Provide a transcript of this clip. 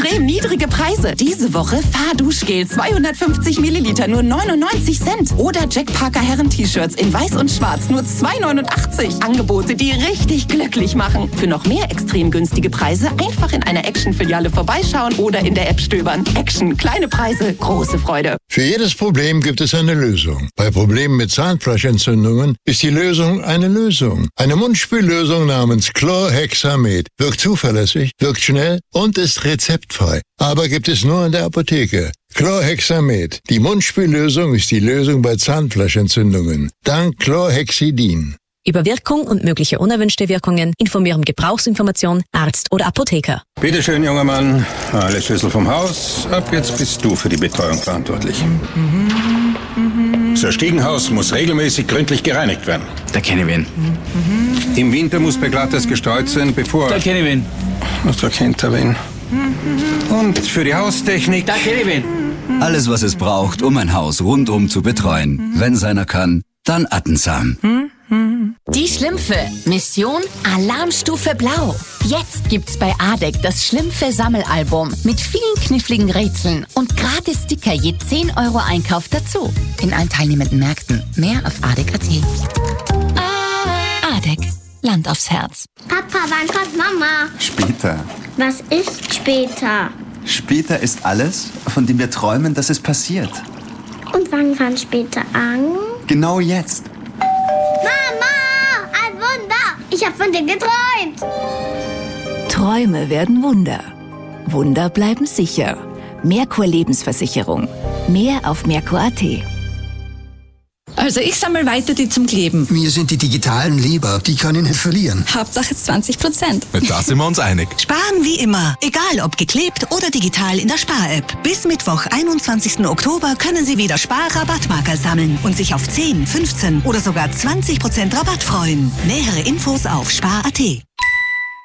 extrem niedrige Preise. Diese Woche Fahrduschgel 250 Milliliter nur 99 Cent. Oder Jack Parker Herren-T-Shirts in weiß und schwarz nur 2,89. Angebote, die richtig glücklich machen. Für noch mehr extrem günstige Preise einfach in einer Action-Filiale vorbeischauen oder in der App stöbern. Action, kleine Preise, große Freude. Für jedes Problem gibt es eine Lösung. Bei Problemen mit Zahnfleischentzündungen ist die Lösung eine Lösung. Eine Mundspüllösung namens Chlorhexamet wirkt zuverlässig, wirkt schnell und ist rezeptfrei. Aber gibt es nur in der Apotheke. Chlorhexamet. Die Mundspüllösung ist die Lösung bei Zahnfleischentzündungen. Dank Chlorhexidin. Über Wirkung und mögliche unerwünschte Wirkungen informieren Gebrauchsinformation, Arzt oder Apotheker. Bitte schön, junger Mann. Alle Schlüssel vom Haus. Ab jetzt bist du für die Betreuung verantwortlich. Das Stiegenhaus muss regelmäßig gründlich gereinigt werden. Da kenne ich wen. Im Winter muss beglattes gestreut sein, bevor... Da kenne ich wen. Da kennt er wen. Und für die Haustechnik... Da kenne ich wen. Alles, was es braucht, um ein Haus rundum zu betreuen. Wenn einer kann, dann Attensam. Die Schlümpfe. Mission Alarmstufe Blau. Jetzt gibt's bei ADEC das Schlümpfe-Sammelalbum mit vielen kniffligen Rätseln und gratis Sticker je 10 € Einkauf dazu. In allen teilnehmenden Märkten. Mehr auf ADEC.at. ADEC. Land aufs Herz. Papa, wann kommt Mama? Später. Was ist später? Später ist alles, von dem wir träumen, dass es passiert. Und wann fängt später an? Genau jetzt. Mama, ein Wunder! Ich habe von dir geträumt. Träume werden Wunder. Wunder bleiben sicher. Merkur Lebensversicherung. Mehr auf Merkur.at. Also ich sammle weiter die zum Kleben. Mir sind die digitalen lieber, die kann ich nicht verlieren. Hauptsache 20%. Da sind wir uns einig. Sparen wie immer, egal ob geklebt oder digital in der Spar-App. Bis Mittwoch, 21. Oktober können Sie wieder Spar-Rabattmarker sammeln und sich auf 10, 15 oder sogar 20% Rabatt freuen. Nähere Infos auf Spar.at.